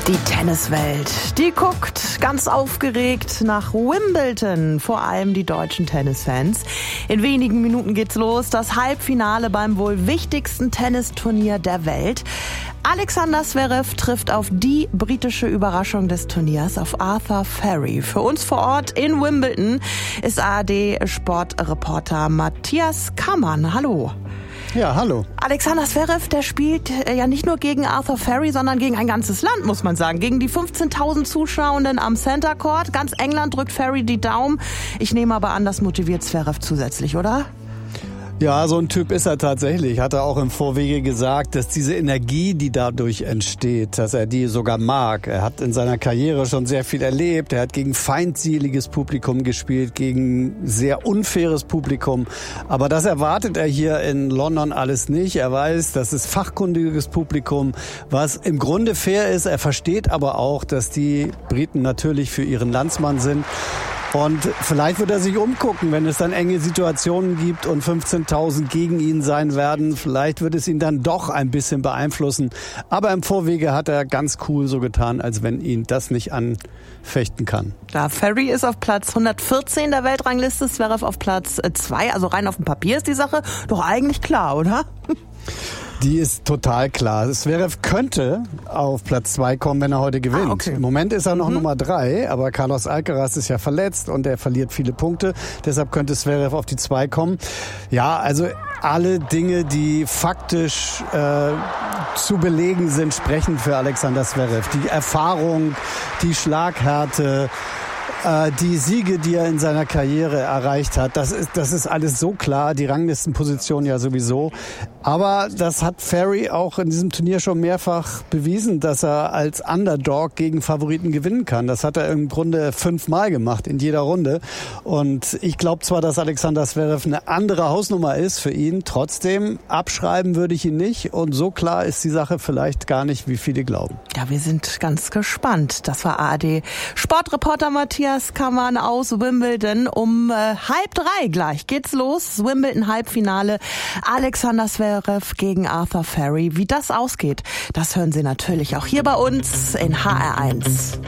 Die Tenniswelt, die guckt ganz aufgeregt nach Wimbledon, vor allem die deutschen Tennisfans. In wenigen Minuten geht's los, das Halbfinale beim wohl wichtigsten Tennisturnier der Welt. Alexander Zverev trifft auf die britische Überraschung des Turniers, auf Arthur Furry. Für uns vor Ort in Wimbledon ist ARD-Sportreporter Matthias Kammann. Hallo. Ja, hallo. Alexander Zverev, der spielt ja nicht nur gegen Arthur Furry, sondern gegen ein ganzes Land, muss man sagen. Gegen die 15.000 Zuschauenden am Center Court. Ganz England drückt Furry die Daumen. Ich nehme aber an, das motiviert Zverev zusätzlich, oder? Ja, so ein Typ ist er tatsächlich. Hat er auch im Vorwege gesagt, dass diese Energie, die dadurch entsteht, dass er die sogar mag. Er hat in seiner Karriere schon sehr viel erlebt. Er hat gegen feindseliges Publikum gespielt, gegen sehr unfaires Publikum. Aber das erwartet er hier in London alles nicht. Er weiß, das ist fachkundiges Publikum, was im Grunde fair ist. Er versteht aber auch, dass die Briten natürlich für ihren Landsmann sind. Und vielleicht wird er sich umgucken, wenn es dann enge Situationen gibt und 15.000 gegen ihn sein werden. Vielleicht wird es ihn dann doch ein bisschen beeinflussen. Aber im Vorwege hat er ganz cool so getan, als wenn ihn das nicht anfechten kann. Ja, Furry ist auf Platz 114 der Weltrangliste, Zverev auf Platz 2. Also rein auf dem Papier ist die Sache doch eigentlich klar, oder? Die ist total klar. Zverev könnte auf Platz 2 kommen, wenn er heute gewinnt. Okay. Im Moment ist er noch Nummer 3, aber Carlos Alcaraz ist ja verletzt und er verliert viele Punkte. Deshalb könnte Zverev auf die 2 kommen. Ja, also alle Dinge, die faktisch zu belegen sind, sprechen für Alexander Zverev. Die Erfahrung, die Schlaghärte, die Siege, die er in seiner Karriere erreicht hat, das ist alles so klar, die Ranglistenposition ja sowieso. Aber das hat Furry auch in diesem Turnier schon mehrfach bewiesen, dass er als Underdog gegen Favoriten gewinnen kann. Das hat er im Grunde 5-mal gemacht in jeder Runde. Und ich glaube zwar, dass Alexander Zverev eine andere Hausnummer ist für ihn, trotzdem abschreiben würde ich ihn nicht. Und so klar ist die Sache vielleicht gar nicht, wie viele glauben. Ja, wir sind ganz gespannt. Das war ARD-Sportreporter Matthias Kammann aus Wimbledon. Um 2:30 gleich geht's los. Wimbledon-Halbfinale. Alexander Zverev gegen Arthur Furry. Wie das ausgeht, das hören Sie natürlich auch hier bei uns in HR1.